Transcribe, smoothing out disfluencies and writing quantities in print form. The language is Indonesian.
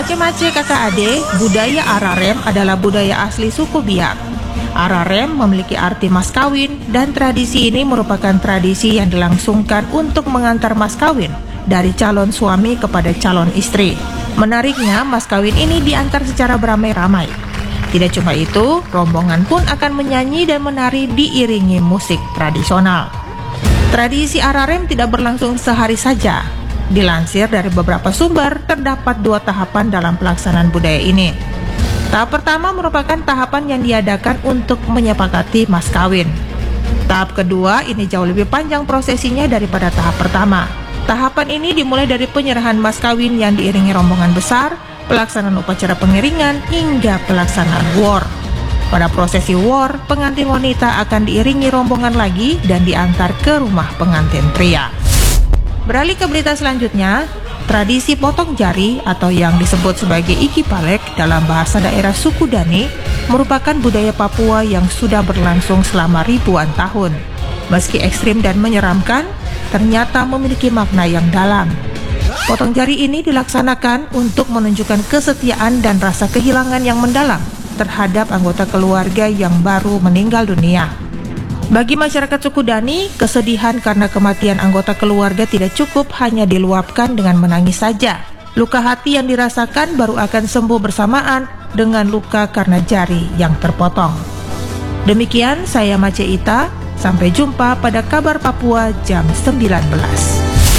Mace-mace kakak adik, budaya Ararem adalah budaya asli suku Biak. Ararem memiliki arti mas kawin dan tradisi ini merupakan tradisi yang dilangsungkan untuk mengantar mas kawin dari calon suami kepada calon istri. Menariknya, mas kawin ini diantar secara beramai-ramai. Tidak cuma itu, rombongan pun akan menyanyi dan menari diiringi musik tradisional. Tradisi Ararem tidak berlangsung sehari saja. Dilansir dari beberapa sumber, terdapat 2 tahapan dalam pelaksanaan budaya ini. Tahap pertama merupakan tahapan yang diadakan untuk menyepakati mas kawin. Tahap kedua ini jauh lebih panjang prosesinya daripada tahap pertama. Tahapan ini dimulai dari penyerahan mas kawin yang diiringi rombongan besar, pelaksanaan upacara pengiringan, hingga pelaksanaan war. Pada prosesi war, pengantin wanita akan diiringi rombongan lagi dan diantar ke rumah pengantin pria. Beralih ke berita selanjutnya, tradisi potong jari atau yang disebut sebagai Iki Palek dalam bahasa daerah suku Dani merupakan budaya Papua yang sudah berlangsung selama ribuan tahun. Meski ekstrim dan menyeramkan, ternyata memiliki makna yang dalam. Potong jari ini dilaksanakan untuk menunjukkan kesetiaan dan rasa kehilangan yang mendalam terhadap anggota keluarga yang baru meninggal dunia. Bagi masyarakat suku Dani, kesedihan karena kematian anggota keluarga tidak cukup hanya diluapkan dengan menangis saja. Luka hati yang dirasakan baru akan sembuh bersamaan dengan luka karena jari yang terpotong. Demikian saya Mace Ita, sampai jumpa pada kabar Papua jam 19.